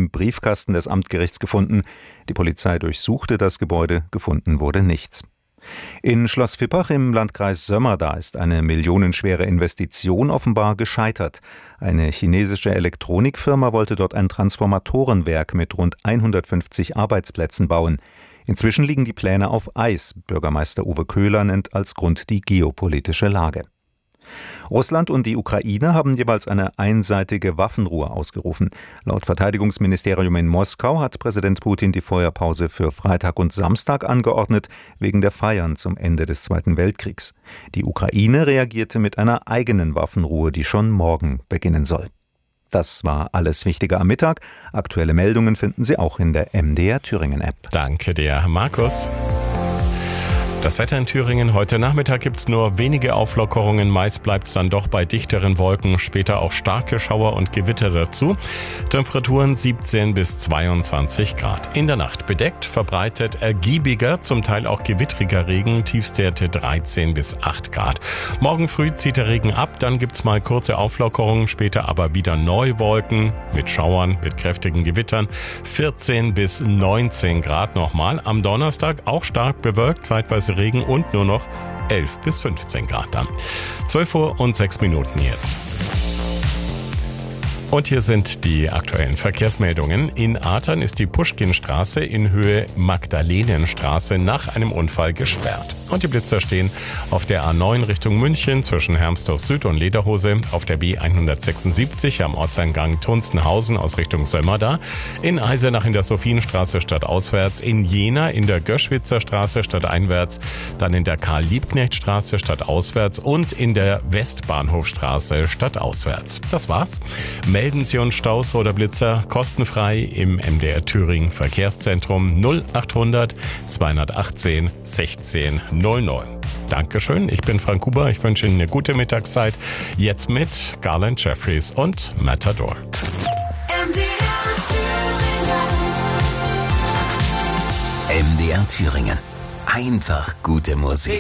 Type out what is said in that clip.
im Briefkasten des Amtsgerichts gefunden. Die Polizei durchsuchte das Gebäude, gefunden wurde nichts. In Schloss Vippach im Landkreis Sömmerda ist eine millionenschwere Investition offenbar gescheitert. Eine chinesische Elektronikfirma wollte dort ein Transformatorenwerk mit rund 150 Arbeitsplätzen bauen. Inzwischen liegen die Pläne auf Eis. Bürgermeister Uwe Köhler nennt als Grund die geopolitische Lage. Russland und die Ukraine haben jeweils eine einseitige Waffenruhe ausgerufen. Laut Verteidigungsministerium in Moskau hat Präsident Putin die Feuerpause für Freitag und Samstag angeordnet, wegen der Feiern zum Ende des Zweiten Weltkriegs. Die Ukraine reagierte mit einer eigenen Waffenruhe, die schon morgen beginnen soll. Das war alles Wichtige am Mittag. Aktuelle Meldungen finden Sie auch in der MDR Thüringen App. Danke dir, Markus. Das Wetter in Thüringen: Heute Nachmittag gibt es nur wenige Auflockerungen. Meist bleibt es dann doch bei dichteren Wolken. Später auch starke Schauer und Gewitter dazu. Temperaturen 17 bis 22 Grad. In der Nacht bedeckt, verbreitet ergiebiger, zum Teil auch gewittriger Regen. Tiefstwerte 13 bis 8 Grad. Morgen früh zieht der Regen ab. Dann gibt es mal kurze Auflockerungen. Später aber wieder Neuwolken mit Schauern, mit kräftigen Gewittern. 14 bis 19 Grad nochmal. Am Donnerstag auch stark bewölkt, zeitweise Regen und nur noch 11 bis 15 Grad dann. 12 Uhr und 6 Minuten jetzt. Und hier sind die aktuellen Verkehrsmeldungen. In Athern ist die Puschkinstraße in Höhe Magdalenenstraße nach einem Unfall gesperrt. Und die Blitzer stehen auf der A9 Richtung München zwischen Hermsdorf Süd und Lederhose, auf der B176 am Ortseingang Tunstenhausen aus Richtung Sömmerda, in Eisenach in der Sophienstraße stadtauswärts, in Jena in der Göschwitzer Straße stadteinwärts, dann in der Karl-Liebknecht-Straße stadtauswärts und in der Westbahnhofstraße stadtauswärts. Das war's. Melden Sie uns Staus oder Blitzer kostenfrei im MDR Thüringen Verkehrszentrum 0800 218 16 00. Dankeschön, ich bin Frank Huber, ich wünsche Ihnen eine gute Mittagszeit. Jetzt mit Garland Jeffries und Matador. MDR Thüringen. Einfach gute Musik.